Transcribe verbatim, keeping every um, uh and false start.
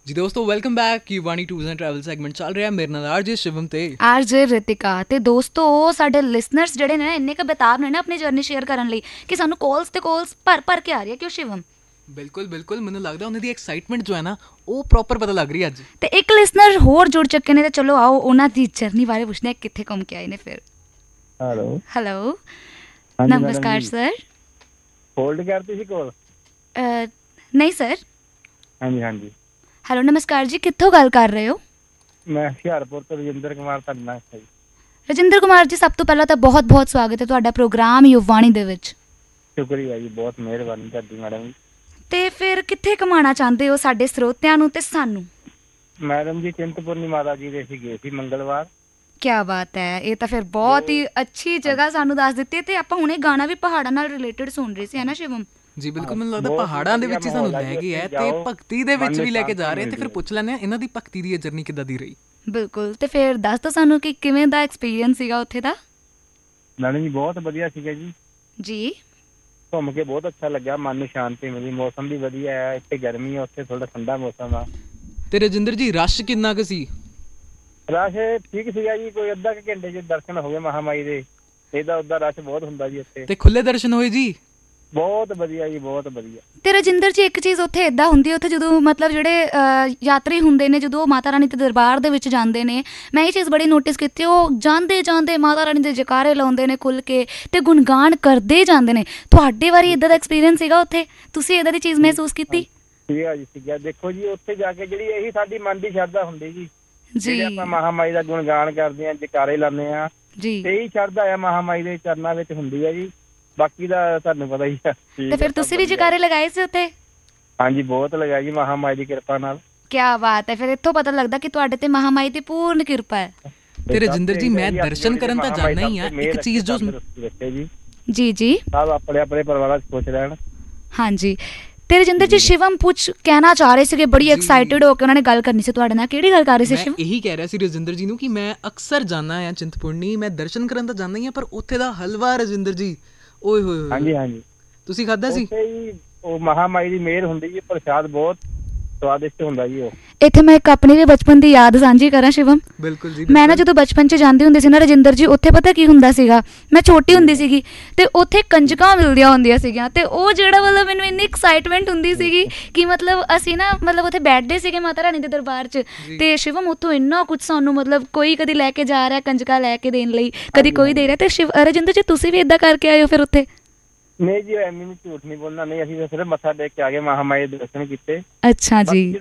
ਜੀ ਦੋਸਤੋ welcome back. ਯੂਵਾਨੀ tours and travel segment ਚੱਲ ਰਿਹਾ ਮੇਰੇ ਨਾਲ ਆਰਜੇ ਸ਼ਿਵਮ ਤੇ ਆਰਜੇ ਰਿਤਿਕਾ। ਤੇ ਦੋਸਤੋ ਸਾਡੇ ਲਿਸਨਰਸ ਜਿਹੜੇ ਨੇ ਇੰਨੇ ਕੁ ਬੇਤਾਬ ਨੇ ਨਾ ਆਪਣੀ ਜਰਨੀ ਸ਼ੇਅਰ ਕਰਨ ਲਈ ਕਿ ਸਾਨੂੰ ਕਾਲਸ ਤੇ ਕਾਲਸ ਭਰ ਭਰ ਕੇ ਆ ਰਹੀ ਹੈ। ਕਿਉਂ ਸ਼ਿਵਮ? ਬਿਲਕੁਲ ਬਿਲਕੁਲ ਮੈਨੂੰ ਲੱਗਦਾ ਉਹਨਾਂ ਦੀ ਐਕਸਾਈਟਮੈਂਟ ਜੋ ਹੈ ਨਾ ਉਹ ਪ੍ਰੋਪਰ ਪਤਾ ਲੱਗ ਰਹੀ ਹੈ ਅੱਜ। ਤੇ ਇੱਕ ਲਿਸਨਰ ਹੋਰ ਜੁੜ ਚੁੱਕੇ ਨੇ, ਤੇ ਚਲੋ ਆਓ ਉਹਨਾਂ ਦੀ ਜਰਨੀ ਬਾਰੇ ਪੁੱਛਦੇ ਹਾਂ, ਕਿੱਥੇ ਘੁੰਮ ਕੇ ਆਏ ਨੇ ਫਿਰ। ਹੈਲੋ ਹੈਲੋ, ਹਾਂਜੀ ਮੈਡਮ ਨਮਸਕਾਰ ਜੀ, ਸਰ। ਹੋਲਡ ਕਰਤੀ ਸੀ ਕੋਲ? ਨਹੀਂ ਸਰ। ਹਾਂਜੀ ਹਾਂਜੀ, ਹੈਲੋ ਨਮਸਕਾਰ ਜੀ, ਕਿੱਥੋਂ ਗੱਲ ਕਰ ਰਹੇ ਹੋ? ਮੈਂ ਹੁਸ਼ਿਆਰਪੁਰ ਤੋਂ ਰਜਿੰਦਰ ਕੁਮਾਰ ਤੁਹਾਡੇ ਨਾਲ ਜੀ। ਰਜਿੰਦਰ ਕੁਮਾਰ ਜੀ, ਸਭ ਤੋਂ ਪਹਿਲਾਂ ਤਾਂ ਬਹੁਤ ਬਹੁਤ ਸਵਾਗਤ ਹੈ ਤੁਹਾਡਾ ਪ੍ਰੋਗਰਾਮ ਯੁਵਾਣੀ ਦੇ ਵਿੱਚ। ਸ਼ੁਕਰੀਆ ਜੀ, ਬਹੁਤ ਮਿਹਰਬਾਨੀ ਤੁਹਾਡੀ ਮੈਡਮ ਜੀ। ਤੇ ਫਿਰ ਕਿੱਥੇ ਘੁਮਾਉਣਾ ਚਾਹੁੰਦੇ ਹੋ ਸਾਡੇ ਸਰੋਤਿਆਂ ਨੂੰ ਤੇ ਸਾਨੂੰ? ਮੈਡਮ ਜੀ ਚਿੰਤਪੁਰਨੀ ਮਾਤਾ ਜੀ ਦੇ ਅਸੀਂ ਗਏ ਸੀ ਮੰਗਲਵਾਰ। ਕਿਆ ਬਾਤ ਹੈ, ਇਹ ਤਾਂ ਫਿਰ ਬਹੁਤ ਹੀ ਅੱਛੀ ਜਗ੍ਹਾ ਸਾਨੂੰ ਦੱਸ ਦਿੱਤੀ। ਤੇ ਆਪਾਂ ਹੁਣੇ ਗਾਣਾ ਵੀ ਪਹਾੜਾਂ ਨਾਲ ਰਿਲੇਟਡ ਸੁਣ ਰਹੇ ਸੀ, ਹੈ ਨਾ ਸ਼ਿਵਮ? ਜੀ ਬਿਲਕੁਲ, ਮੈਨੂੰ ਲੱਗਦਾ ਪਹਾੜਾਂ ਦੇ ਵਿੱਚ ਹੀ ਸਾਨੂੰ ਲੈ ਗਏ ਹੈ ਤੇ ਭਗਤੀ ਦੇ ਵਿੱਚ ਵੀ ਲੈ ਕੇ ਜਾ ਰਹੇ, ਤੇ ਫਿਰ ਪੁੱਛ ਲੈਂਦੇ ਆ ਇਹਨਾਂ ਦੀ ਭਗਤੀ ਦੀ ਜਰਨੀ ਕਿੱਦਾਂ ਦੀ ਰਹੀ। ਬਿਲਕੁਲ, ਤੇ ਫਿਰ ਦੱਸ ਦਿਓ ਸਾਨੂੰ ਕਿ ਕਿਵੇਂ ਦਾ ਐਕਸਪੀਰੀਅੰਸ ਸੀਗਾ ਉੱਥੇ ਦਾ। ਮੈਡਮ ਜੀ ਬਹੁਤ ਵਧੀਆ ਸੀਗਾ ਜੀ, ਜੀ ਘੁੰਮ ਕੇ ਬਹੁਤ ਅੱਛਾ ਲੱਗਾ, ਮਨ ਨੂੰ ਸ਼ਾਂਤੀ ਮਿਲੀ, ਮੌਸਮ ਵੀ ਵਧੀਆ ਹੈ, ਇੱਥੇ ਗਰਮੀ ਹੈ, ਉੱਥੇ ਥੋੜਾ ਠੰਡਾ ਮੌਸਮ ਆ। ਤੇ ਰਜਿੰਦਰ ਜੀ ਰਸ਼ ਕਿੰਨਾ ਕੁ ਸੀ? ਰਸ਼ ਠੀਕ ਸੀਗਾ ਜੀ, ਕੋਈ ਅੱਧਾ ਕੁ ਘੰਟੇ ਚ ਦਰਸ਼ਨ ਹੋ ਗਏ ਮਹਾਮਾਈ ਦੇ। ਇਹਦਾ ਉਦਾਂ ਰਸ਼ ਬਹੁਤ ਹੁੰਦਾ ਜੀ ਉੱਥੇ। ਤੇ ਖੁੱਲੇ ਦਰਸ਼ਨ ਹੋਏ ਜੀ? ਬਹੁਤ ਵਧੀਆ ਜੀ, ਬਹੁਤ ਵਧੀਆ। ਤੇ ਰਜਿੰਦਰ ਜੀ ਇੱਕ ਚੀਜ਼ ਉੱਥੇ ਇੱਦਾਂ ਹੁੰਦੀ ਹੈ, ਉੱਥੇ ਜਦੋਂ ਮਤਲਬ ਜਿਹੜੇ ਯਾਤਰੀ ਹੁੰਦੇ ਨੇ, ਜਦੋਂ ਉਹ ਮਾਤਾ ਰਾਣੀ ਦੇ ਦਰਬਾਰ ਦੇ ਵਿੱਚ ਜਾਂਦੇ ਨੇ, ਮੈਂ ਇਹ ਚੀਜ਼ ਬੜੀ ਨੋਟਿਸ ਕੀਤੀ, ਉਹ ਜਾਂਦੇ ਜਾਂਦੇ ਮਾਤਾ ਰਾਣੀ ਦੇ ਜੈਕਾਰੇ ਲਾਉਂਦੇ ਨੇ ਖੁੱਲ੍ਹ ਕੇ ਤੇ ਗੁਣਗਾਨ ਕਰਦੇ ਜਾਂਦੇ ਨੇ। ਤੁਹਾਡੇ ਵਾਰੀ ਇੱਦਾਂ ਦਾ ਐਕਸਪੀਰੀਅੰਸ ਸੀਗਾ ਉੱਥੇ? ਤੁਸੀਂ ਇੱਦਾਂ ਦੀ ਚੀਜ਼ ਮਹਿਸੂਸ ਕੀਤੀ? ਸੀਗਾ ਜੀ ਸੀਗਾ। ਦੇਖੋ ਜੀ ਉੱਥੇ ਜਾ ਕੇ ਜਿਹੜੀ ਇਹੀ ਸਾਡੀ ਮਨ ਦੀ ਸ਼ਰਧਾ ਹੁੰਦੀ ਜੀ, ਜੀ ਜਿਹੜੇ ਆਪਾਂ ਮਹਾਮਾਈ ਦਾ ਗੁਣਗਾਨ ਕਰਦੇ ਹਾਂ, ਜੈਕਾਰੇ ਲਾਉਂਦੇ ਹਾਂ, ਜੀ। ਇਹੀ ਸ਼ਰਧਾ ਆ ਮਹਾਮਾਈ ਦੇ ਚਰਨਾਂ ਵਿੱਚ ਹੁੰਦੀ ਹੈ ਜੀ। ਬਾਕੀ ਦਾ ਤੁਹਾਨੂੰ ਪਤਾ ਹੀ ਆ। ਤੇ ਫਿਰ ਤੁਸੀਂ ਵੀ ਜੈਕਾਰੇ ਲਗਾਏ ਸੀ ਉੱਥੇ? ਹਾਂਜੀ ਬਹੁਤ ਲਗਾਇਆ ਜੀ, ਮਹਾਮਾਈ ਦੀ ਕਿਰਪਾ ਨਾਲ। ਕਿਆ ਬਾਤ ਹੈ, ਫਿਰ ਇੱਥੋਂ ਪਤਾ ਲੱਗਦਾ ਕਿ ਤੁਹਾਡੇ ਤੇ ਮਹਾਮਾਈ ਦੀ ਪੂਰਨ ਕਿਰਪਾ ਹੈ। ਤੇ ਰਜਿੰਦਰ ਜੀ ਮੈਂ ਦਰਸ਼ਨ ਕਰਨ ਤਾਂ ਜਾਣਾ ਹੀ ਆ, ਇੱਕ ਚੀਜ਼ ਜੋ ਜੀ ਜੀ ਜੀ ਸਭ ਆਪਣੇ ਆਪਣੇ ਪਰਿਵਾਰਾਂ ਚ ਖੁਸ਼ ਰਹਿਣ। ਹਾਂਜੀ। ਤੇ ਰਜਿੰਦਰ ਜੀ ਸ਼ਿਵਮ ਪੁੱਛ ਕਹਿਣਾ ਚਾਹ ਰਹੇ ਸੀਗੇ, ਬੜੀ ਐਕਸਾਈਟਿਡ ਹੋ ਕੇ ਉਹਨਾਂ ਨੇ ਗੱਲ ਕਰਨੀ ਸੀ ਤੁਹਾਡੇ ਨਾਲ। ਕਿਹੜੀ ਗੱਲ ਕਰ ਰਹੇ ਸੀ ਸ਼ਿਵਮ? ਇਹੀ ਕਹਿ ਰਿਹਾ ਸੀ ਰਜਿੰਦਰ ਜੀ ਨੂੰ ਕਿ ਮੈਂ ਅਕਸਰ ਜਾਣਾ ਆ ਚਿੰਤਪੁਰਨੀ, ਮੈਂ ਦਰਸ਼ਨ ਕਰਨ ਤਾਂ ਜਾਣਾ ਹੀ ਆ, ਪਰ ਉੱਥੇ ਦਾ ਹਲਵਾ ਰਜਿੰਦਰ ਜੀ ਓਏ ਹੋਏ। ਹਾਂਜੀ ਹਾਂਜੀ, ਤੁਸੀਂ ਖਾਧਾ ਸੀ? ਉਹ ਮਹਾਮਾਈ ਦੀ ਮਿਹਰ ਹੁੰਦੀ ਜੀ, ਪ੍ਰਸ਼ਾਦ ਬਹੁਤ ਸਵਾਦਿਸ਼ਟ ਹੁੰਦਾ ਜੀ ਉਹ। ਇੱਥੇ ਮੈਂ ਇੱਕ ਆਪਣੀ ਵੀ ਬਚਪਨ ਦੀ ਯਾਦ ਸਾਂਝੀ ਕਰਾਂ ਸ਼ਿਵਮ। ਬਿਲਕੁਲ ਜੀ। ਮੈਂ ਨਾ ਜਦੋਂ ਬਚਪਨ 'ਚ ਜਾਂਦੀ ਹੁੰਦੀ ਸੀ ਨਾ ਰਜਿੰਦਰ ਜੀ, ਉੱਥੇ ਪਤਾ ਕੀ ਹੁੰਦਾ ਸੀਗਾ, ਮੈਂ ਛੋਟੀ ਹੁੰਦੀ ਸੀਗੀ ਤੇ ਉੱਥੇ ਕੰਜਕਾਂ ਮਿਲਦੀਆਂ ਹੁੰਦੀਆਂ ਸੀਗੀਆਂ, ਤੇ ਉਹ ਜਿਹੜਾ ਮਤਲਬ ਮੈਨੂੰ ਇੰਨੀ ਐਕਸਾਈਟਮੈਂਟ ਹੁੰਦੀ ਸੀਗੀ ਕਿ ਮਤਲਬ ਅਸੀਂ ਨਾ ਮਤਲਬ ਉੱਥੇ ਬੈਠਦੇ ਸੀਗੇ ਮਾਤਾ ਰਾਣੀ ਦੇ ਦਰਬਾਰ 'ਚ, ਤੇ ਸ਼ਿਵਮ ਉੱਥੋਂ ਇੰਨਾ ਕੁਛ ਸਾਨੂੰ ਮਤਲਬ ਕੋਈ ਕਦੀ ਲੈ ਕੇ ਜਾ ਰਿਹਾ ਕੰਜਕਾਂ ਲੈ ਕੇ ਦੇਣ ਲਈ, ਕਦੀ ਕੋਈ ਦੇ ਰਿਹਾ। ਤੇ ਸ਼ਿਵ ਰਜਿੰਦਰ ਜੀ ਤੁਸੀਂ ਵੀ ਏਦਾਂ ਕਰਕੇ ਆਏ ਹੋ ਫਿਰ ਉੱਥੇ? ਨਹੀਂ ਜੀ, ਐਵੇਂ ਝੂਠ ਨਹੀਂ ਬੋਲਣਾ, ਨਹੀਂ ਅਸੀਂ ਸਿਰਫ ਮੱਥਾ ਟੇਕ ਕੇ ਆ ਗਏ, ਮਹਾਮਾਈ ਦੇ ਦਰਸ਼ਨ ਕੀਤੇ। ਅੱਛਾ ਜੀ।